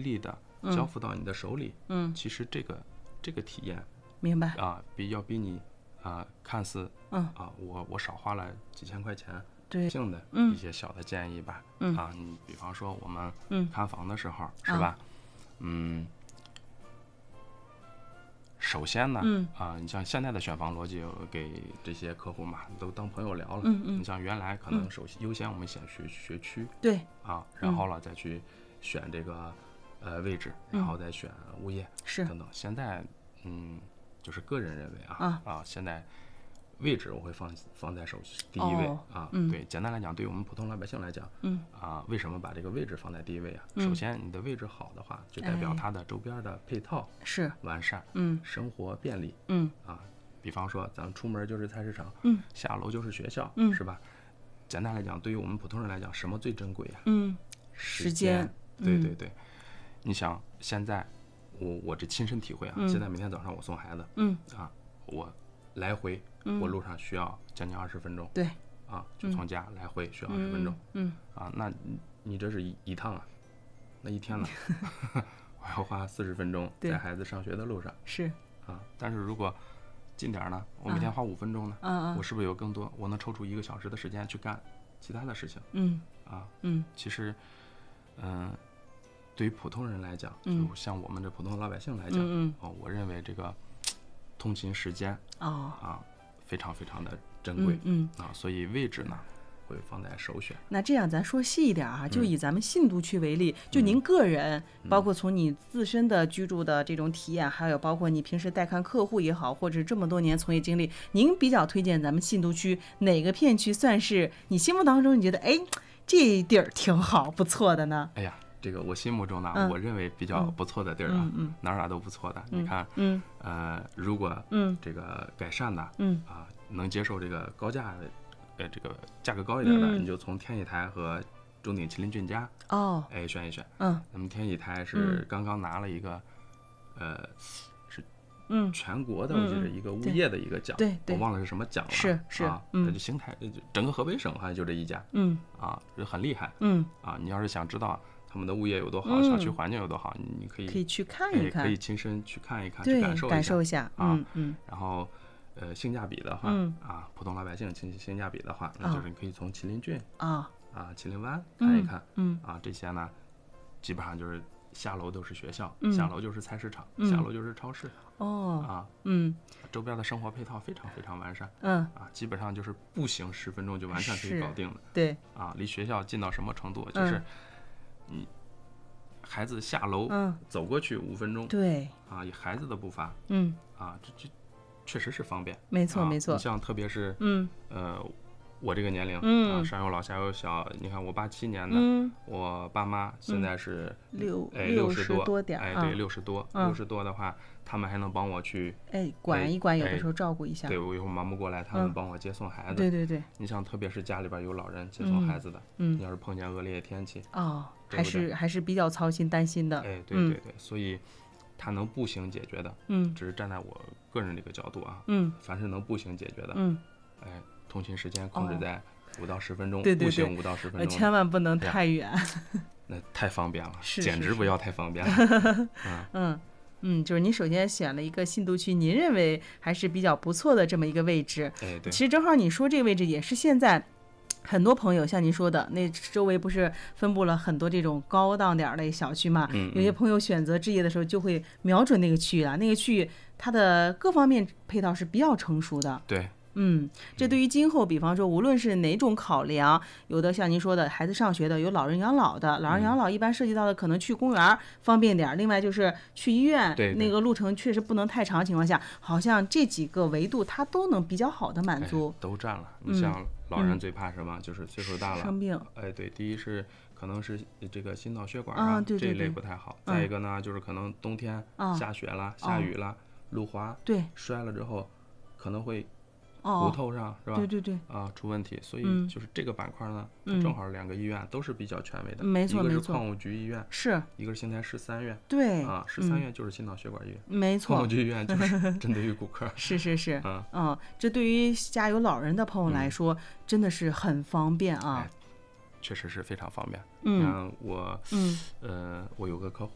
例的交付到你的手里，其实这个体验， 明白啊，要比你看似我少花了几千块钱， 对性的一些小的建议吧，你比方说我们看房的时候，是吧？首先呢，你像现在的选房逻辑，给这些客户嘛，都当朋友聊了。你像原来可能优先我们选学区， 对然后了再去选这个位置，然后再选物业， 是等等。现在就是个人认为现在位置我会放在第一位对，简单来讲，对于我们普通老百姓来讲，为什么把这个位置放在第一位啊？首先，你的位置好的话，就代表它的周边的配套是完善，生活便利，比方说咱们出门就是菜市场，下楼就是学校，是吧？简单来讲，对于我们普通人来讲，什么最珍贵啊？时间，对对对。你想现在我这亲身体会啊，现在每天早上我送孩子，我来回我路上需要将近20分钟， 对， 就从家来回需要20分钟，那你这是一趟啊，那一天呢，我要花40分钟在孩子上学的路上， 是但是如果近点呢，我每天花5分钟呢，我是不是有更多？我能抽出1个小时的时间去干其他的事情？其实，对于普通人来讲，就像我们这普通老百姓来讲，我认为这个通勤时间非常非常的珍贵，所以位置呢会放在首选。 那这样咱说细一点啊，就以咱们信都区为例，就您个人，包括从你自身的居住的这种体验，还有包括你平时带看客户也好，或者这么多年从业经历，您比较推荐咱们信都区哪个片区算是你心目当中你觉得这地儿挺好不错的呢？ 哎呀，这个我心目中呢，我认为比较不错的地儿啊，哪都不错的。你看，如果这个改善的，能接受这个高价，这个价格高一点的，你就从天一台和中鼎麒麟郡家选一选。那么天一台是刚刚拿了一个，是全国的我记得一个物业的一个奖，我忘了是什么奖了， 是就邢台整个河北省好像就这一家，就很厉害，你要是想知道他们的物业有多好，小区环境有多好，你可以去看一看， 可以亲身去看一看， 去感受一下然后性价比的话，普通老百姓性价比的话，那就是你可以从麒麟郡麒麟湾看一看，这些呢，基本上就是下楼都是学校，下楼就是菜市场，下楼就是超市，周边的生活配套非常非常完善，基本上就是步行10分钟就完全可以搞定的， 对， 离学校近到什么程度，就是你孩子下楼走过去5分钟， 对， 以孩子的步伐，这确实是方便， 没错没错。 你像特别是我这个年龄上有老下有小，你看我87年的，我爸妈现在是60 多点， 对，60多的话，他们还能帮我去管一管，有的时候照顾一下。 对，我以后忙不过来，他们帮我接送孩子。 对。 你像特别是家里边有老人接送孩子的，你要是碰见恶劣天气， 还是比较操心担心的。 对，所以他能步行解决的，只是站在我个人这个角度啊，凡是能步行解决的，通勤时间控制在5到10分钟，步行5到10分钟， 千万不能太远， 那太方便了，简直不要太方便了。 就是您首先选了一个信都区，您认为还是比较不错的这么一个位置。 对， 其实正好你说这个位置也是现在很多朋友像您说的，那周围不是分布了很多这种高档点的小区嘛？有些朋友选择置业的时候就会瞄准那个区域了，那个区域它的各方面配套是比较成熟的。 对。 这对于今后，比方说无论是哪种考量，有的像您说的孩子上学的，有老人养老的，老人养老一般涉及到的可能去公园方便点，另外就是去医院，那个路程确实不能太长的情况下，好像这几个维度它都能比较好的满足， 都占了。你像老人最怕什么？就是岁数大了生病。 对，第一是可能是这个心脑血管对这一类不太好，再一个呢就是可能冬天下雪了、下雨了、路滑，摔了之后可能会骨头上是吧？ 对出问题，所以就是这个板块呢，正好2个医院都是比较权威的， 没错， 一个是矿务局医院， 是一个是邢台13院， 对 13院就是心脑血管医院， 没错， 矿务局医院就是针对于骨科， 是，这对于家有老人的朋友来说，真的是很方便啊， 确实是非常方便。我有个客户。